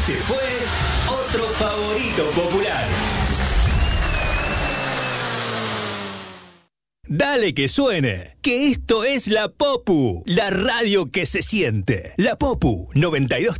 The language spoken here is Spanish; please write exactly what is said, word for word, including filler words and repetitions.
Este fue otro favorito popular. Dale que suene, que esto es La Popu, la radio que se siente. La Popu noventa y dos